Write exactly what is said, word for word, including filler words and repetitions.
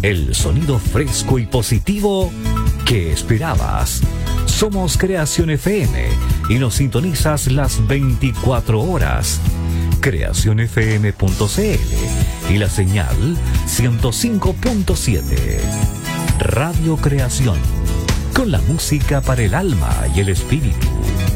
El sonido fresco y positivo que esperabas. Somos Creación F M y nos sintonizas las veinticuatro horas. creación f m punto c l y la señal ciento cinco punto siete. Radio Creación, con la música para el alma y el espíritu.